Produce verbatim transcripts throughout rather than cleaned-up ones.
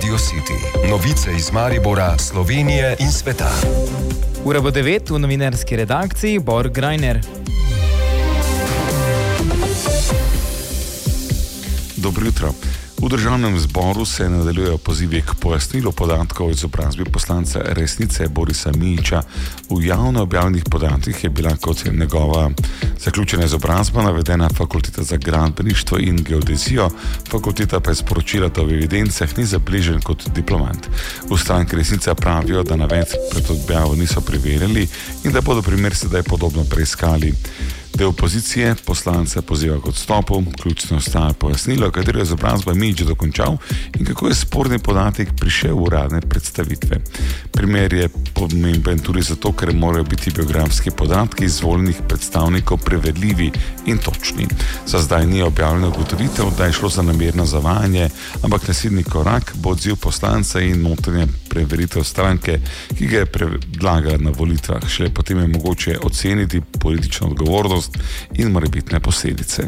Radio City. Novice iz Maribora, Slovenije in sveta. Ura bo devet, v novinarski redakciji Bor Grajner. Dobro jutro. V državnem zboru se nadaljujejo pozivi k pojasnilu podatkov o izobrazbi poslanca Resnice Borisa Mijića. V javno objavljenih podatkih je bila kot njegova zaključena izobrazba navedena Fakulteta za gradbeništvo in geodezijo, fakulteta pa je sporočila, da v evidencah ni zabeležen kot diplomant. V stranki Resnica pravijo, da navedb pred objavo niso preverjali in da bodo primer sedaj podobno preiskali. Del opozicije poslance poziva k odstopu, ključno ostaja pojasnilo, katero je izobrazba Mijić dokončal in kako je sporni podatek prišel v uradne predstavitve. Primer je pomemben tudi zato, ker morajo biti biografski podatki izvoljenih predstavnikov preverljivi in točni. Za zdaj ni objavljeno ugotovitev, da je šlo za namerno zavajanje, ampak naslednji korak bo odziv poslanca in notranje preveritev stranke, ki ga je predlagala na volitvah. Šele potem je mogoče oceniti politično odgovornost in morebitne posledice.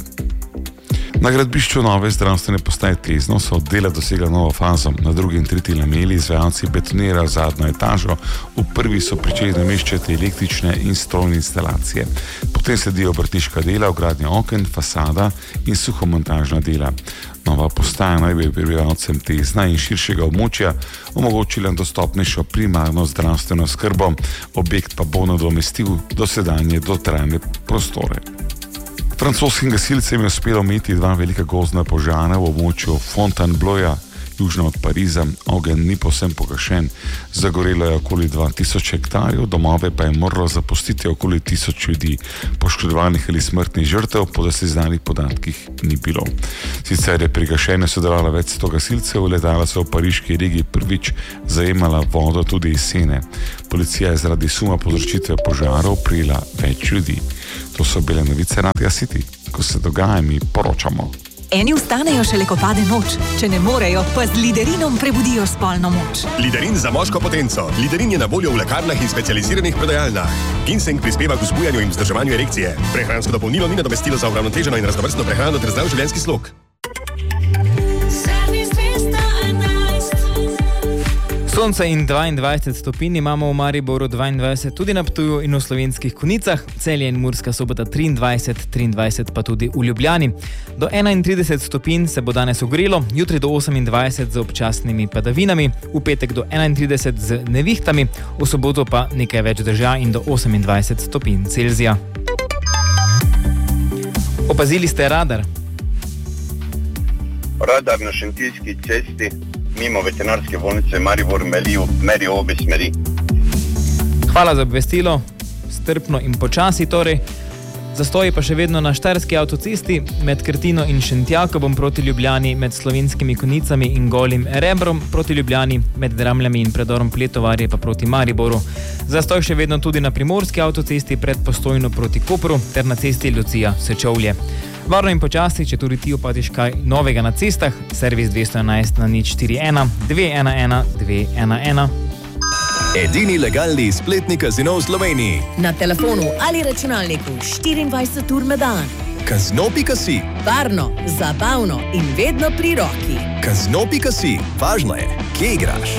Na gradbišču nove zdravstvene postaje Tezno so od dela dosegla novo fazo. Na drugi in tretji lameli izvajalci betonirajo zadnjo etažo, v prvi so pričeli nameščati električne in strojne instalacije. Potem sledijo obrtniška dela, vgradnja oken, fasada in suhomontažna dela. Nova postaja naj bi prebivalcem Tezna in širšega območja omogočila dostopnejšo primarno zdravstveno skrbo, objekt pa bo nadomestil dosedanje dotrajane prostore. Francoskim gasilcem je uspelo omejiti dva velika gozdna požara v območju Fontainebleau, južno od Pariza. Ogenj ni povsem pogašen. Zagorelo je okoli dva tisoč hektarjev, domove pa je moralo zapustiti okoli tisoč ljudi. Poškodovanih ali smrtnih žrtev po dosedanjih podatkih ni bilo. Sicer je pri gašenju sodelovalo več sto gasilcev, letala so v pariški regiji prvič zajemala vodo tudi iz Sene. Policija je zaradi suma povzročitve požarov prijela več ljudi. To so bile novice Radia City. Ko se dogaja, mi poročamo. Eni vstanejo šele, ko pade noč. Če ne morejo, pa z Liderinom prebudijo spolno moč. Liderin za moško potenco. Liderin je na voljo v lekarnah in specializiranih prodajalnah. Ginseng prispeva k vzbujanju in vzdrževanju erekcije. Prehransko dopolnilo ni nadomestilo za uravnoteženo in raznovrstno prehrano ter zdrav življenjski slog. Sonce in dvaindvajset stopinj imamo v Mariboru, dvaindvajset tudi na Ptuju in v Slovenskih Konjicah, Celje in Murska Sobota triindvajset, triindvajset pa tudi v Ljubljani. Do enaintrideset stopinj se bo danes ogrelo, jutri do osemindvajset z občasnimi padavinami, v petek do enaintrideset z nevihtami, v soboto pa nekaj več dežja in do osemindvajset stopinj Celzija. Opazili ste radar? Radar na Šentiljski cesti mimo veterinarske bolnice Maribor meri obe smeri. Hvala za obvestilo, strpno in počasi torej. Zastoji pa še vedno na Štajerski avtocesti med Krtino in Šentjakobom proti Ljubljani, med Slovenskimi Konjicami in Golim Rebrom proti Ljubljani, med Dramljami in predorom Pletovarje pa proti Mariboru. Zastoj še vedno tudi na Primorski avtocesti pred Postojno proti Kopru ter na cesti Lucija-Sečovlje. Varno in počasi, če tudi ti opatiš kaj novega na cestah, servis dvesto enajst na nič štiri ena, dve ena ena, dve ena ena. Edini legalni spletni kazino v Sloveniji. Na telefonu ali računalniku štiriindvajset ur na dan. Kazino pika si. Varno, zabavno in vedno pri roki. Kazino pika si. Važno je, kje igraš.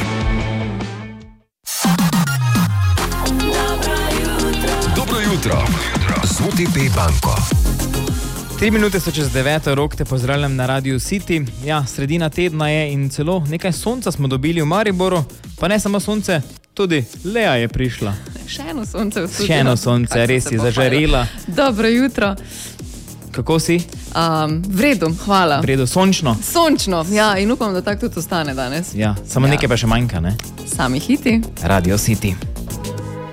Dobro jutro z O T P banko. Tri minute so čez deveto, Rok te pozdravljam na Radio City. Ja, sredina tedna je in celo nekaj sonca smo dobili v Mariboru, pa ne samo sonce, tudi Lea je prišla. Še eno sonce v studiu. Še eno sonce, res je zažarela. Dobro jutro. Kako si? Um, v redu, hvala. V redu, sončno. Sončno, ja, in upam, da tako tudi ostane danes. Ja, samo ja. Nekaj pa še manjka, ne? Sami hiti. Radio City.